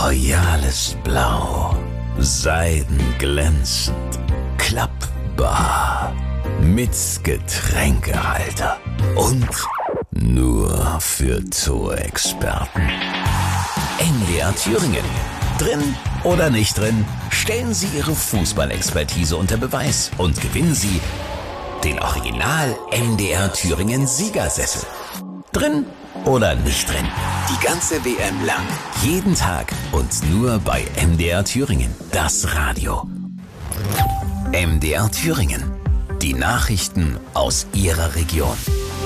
royales Blau, seidenglänzend, klappbar, mit Getränkehalter und nur für Zoo-Experten. MDR Thüringen. Drin oder nicht drin, stellen Sie Ihre Fußballexpertise unter Beweis und gewinnen Sie den Original MDR Thüringen Siegersessel. Drin oder nicht drin, die ganze WM lang, jeden Tag und nur bei MDR Thüringen, das Radio. MDR Thüringen, die Nachrichten aus Ihrer Region.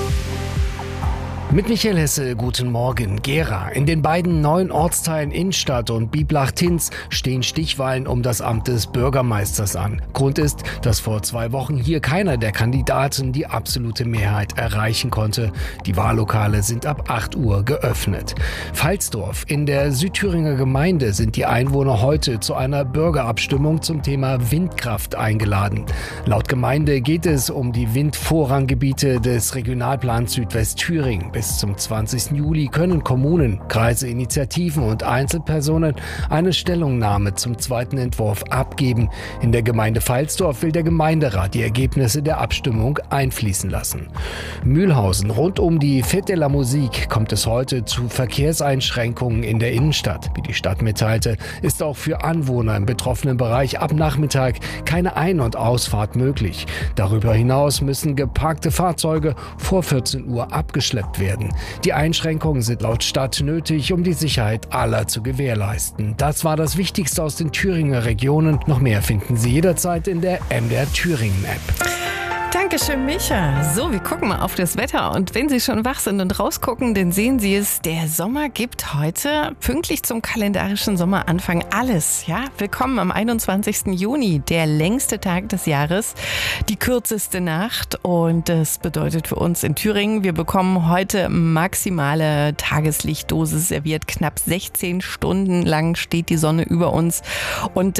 Mit Michael Hesse, guten Morgen. Gera. In den beiden neuen Ortsteilen Innstadt und Bieblach-Tinz stehen Stichwahlen um das Amt des Bürgermeisters an. Grund ist, dass vor 2 Wochen hier keiner der Kandidaten die absolute Mehrheit erreichen konnte. Die Wahllokale sind ab 8 Uhr geöffnet. Pfalzdorf. In der Südthüringer Gemeinde sind die Einwohner heute zu einer Bürgerabstimmung zum Thema Windkraft eingeladen. Laut Gemeinde geht es um die Windvorranggebiete des Regionalplans Südwestthüringen. Bis zum 20. Juli können Kommunen, Kreise, Initiativen und Einzelpersonen eine Stellungnahme zum zweiten Entwurf abgeben. In der Gemeinde Pfalzdorf will der Gemeinderat die Ergebnisse der Abstimmung einfließen lassen. Mühlhausen. Rund um die Fête de la Musique kommt es heute zu Verkehrseinschränkungen in der Innenstadt. Wie die Stadt mitteilte, ist auch für Anwohner im betroffenen Bereich ab Nachmittag keine Ein- und Ausfahrt möglich. Darüber hinaus müssen geparkte Fahrzeuge vor 14 Uhr abgeschleppt werden. Die Einschränkungen sind laut Stadt nötig, um die Sicherheit aller zu gewährleisten. Das war das Wichtigste aus den Thüringer Regionen. Noch mehr finden Sie jederzeit in der MDR Thüringen App. Dankeschön, Micha. So, wir gucken mal auf das Wetter. Und wenn Sie schon wach sind und rausgucken, dann sehen Sie es, der Sommer gibt heute pünktlich zum kalendarischen Sommeranfang alles. Ja, willkommen am 21. Juni, der längste Tag des Jahres, die kürzeste Nacht. Und das bedeutet für uns in Thüringen, wir bekommen heute maximale Tageslichtdosis serviert. Knapp 16 Stunden lang steht die Sonne über uns. Und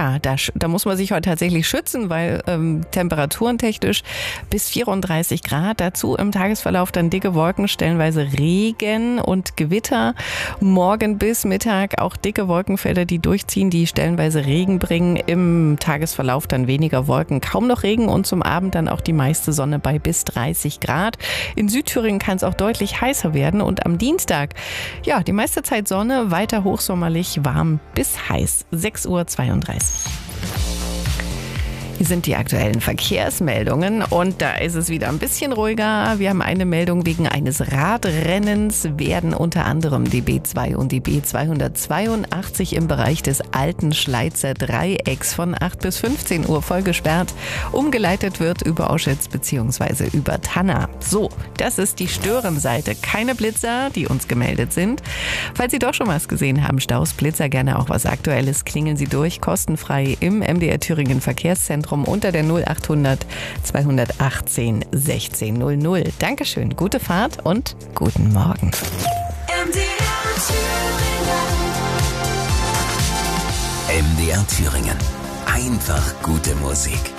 da muss man sich heute tatsächlich schützen, weil temperaturentechnisch bis 34 Grad. Dazu im Tagesverlauf dann dicke Wolken, stellenweise Regen und Gewitter. Morgen bis Mittag auch dicke Wolkenfelder, die durchziehen, die stellenweise Regen bringen. Im Tagesverlauf dann weniger Wolken, kaum noch Regen und zum Abend dann auch die meiste Sonne bei bis 30 Grad. In Südthüringen kann es auch deutlich heißer werden und am Dienstag, ja, die meiste Zeit Sonne, weiter hochsommerlich, warm bis heiß. 6:32 Uhr. Hier sind die aktuellen Verkehrsmeldungen und da ist es wieder ein bisschen ruhiger. Wir haben eine Meldung wegen eines Radrennens, werden unter anderem die B2 und die B282 im Bereich des alten Schleizer Dreiecks von 8 bis 15 Uhr voll gesperrt. Umgeleitet wird über Auschwitz bzw. über Tanna. So, das ist die Störenseite. Keine Blitzer, die uns gemeldet sind. Falls Sie doch schon was gesehen haben, Staus, Blitzer, gerne auch was Aktuelles, klingeln Sie durch, kostenfrei im MDR Thüringen Verkehrszentrum unter der 0800 218 1600. Dankeschön, gute Fahrt und guten Morgen. MDR Thüringen. Einfach gute Musik.